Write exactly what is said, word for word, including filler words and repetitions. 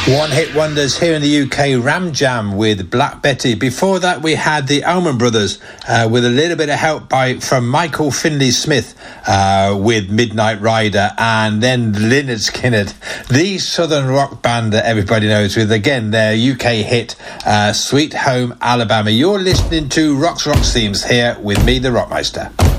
One-hit wonders here in the U K, Ram Jam with Black Betty. Before that, we had the Allman Brothers uh, with a little bit of help by from Michael Finley Smith uh, with Midnight Rider, and then Lynyrd Skynyrd, the southern rock band that everybody knows, with, again, their U K hit, uh, Sweet Home Alabama. You're listening to Rocks Rocks Themes here with me, the Rockmeister.